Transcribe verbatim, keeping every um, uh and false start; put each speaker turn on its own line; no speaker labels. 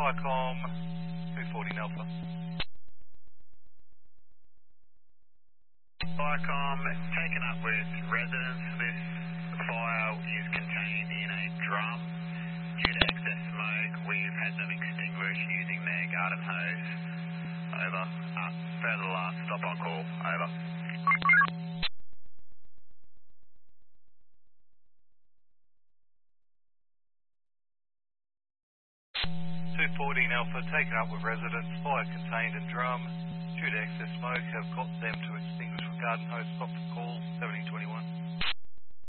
Viacom two fourteen Alpha.
Viacom taken up with residents. This fire is contained in a drum. Due to excess smoke, we've had them extinguish using their garden hose. Over. Uh, further last stop on call. Over.
two fourteen Alpha taken up with residents. Fire contained in drum. Due to excess smoke, have got them to extinguish with garden hose. Stop for call seventy twenty-one.